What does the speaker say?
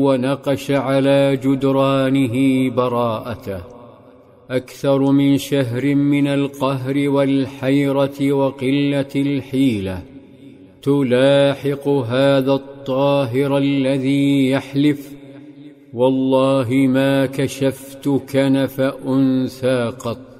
ونقش على جدرانه براءته أكثر من شهر من القهر والحيرة وقلة الحيلة، تلاحق هذا الطاهر الذي يحلف: والله ما كشفت كنف أنثى قط.